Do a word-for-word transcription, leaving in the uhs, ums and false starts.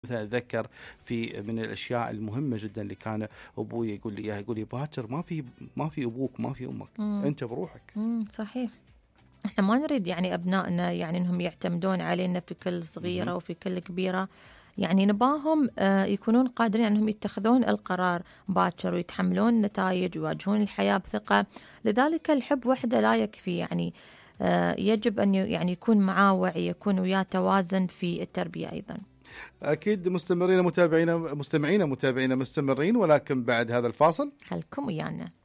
أتذكر في من الأشياء المهمة جدا اللي كان أبوي يقول لي إياها، يقول لي باكر ما في ما في أبوك ما في أمك، مم. أنت بروحك. مم. صحيح. احنا ما نريد يعني أبنائنا يعني أنهم يعتمدون علينا في كل صغيرة مم. وفي كل كبيرة، يعني نباهم يكونون قادرين أنهم يتخذون القرار باكر ويتحملون النتائج ويواجهون الحياة بثقة. لذلك الحب وحده لا يكفي، يعني يجب أن يعني يكون معاه وعي، يكون وياه توازن في التربية أيضا. أكيد مستمرين متابعينا مستمعين متابعينا مستمرين، ولكن بعد هذا الفاصل خلكم ويانا.